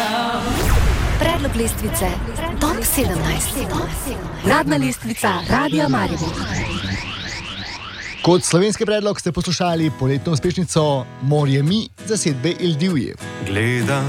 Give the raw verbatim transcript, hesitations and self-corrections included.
Predlog lestvice Top sedemnajst. Uradna lestvica Radia Maribor. Kot slovenski predlog ste poslušali poletno uspešnico Morje mi zasedbe Il Divje. Gledam